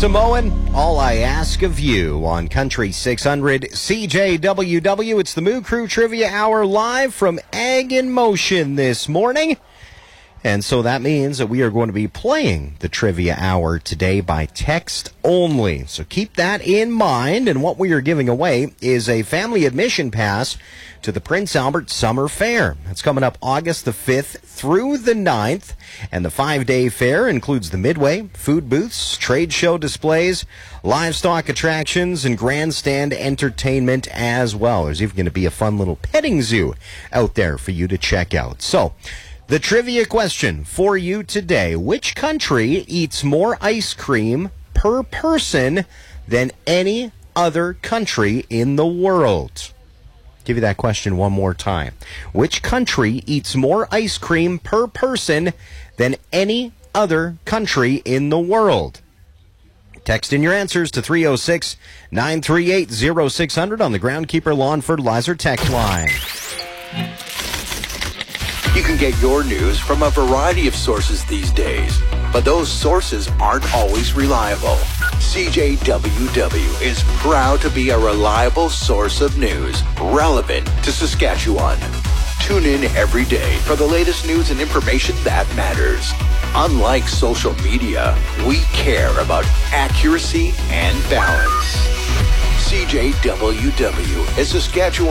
Samoan, All I Ask of You on Country 600 CJWW. It's the Moo Crew Trivia Hour live from Ag in Motion this morning. And so that means that we are going to be playing the Trivia Hour today by text only. So keep that in mind. And what we are giving away is a family admission pass to the Prince Albert Summer Fair. It's coming up August the 5th through the 9th. And the 5-day fair includes the Midway, food booths, trade show displays, livestock attractions, and grandstand entertainment as well. There's even going to be a fun little petting zoo out there for you to check out. So, the trivia question for you today: which country eats more ice cream per person than any other country in the world? Give you that question one more time. Which country eats more ice cream per person than any other country in the world? Text in your answers to 306-938-0600 on the Groundkeeper Lawn Fertilizer text line. You can get your news from a variety of sources these days, but those sources aren't always reliable. CJWW is proud to be a reliable source of news relevant to Saskatchewan. Tune in every day for the latest news and information that matters. Unlike social media, we care about accuracy and balance. CJWW is Saskatchewan